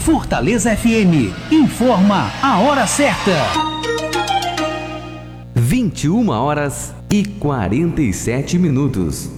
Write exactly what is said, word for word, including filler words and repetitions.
Fortaleza F M informa a hora certa. vinte e uma horas e quarenta e sete minutos.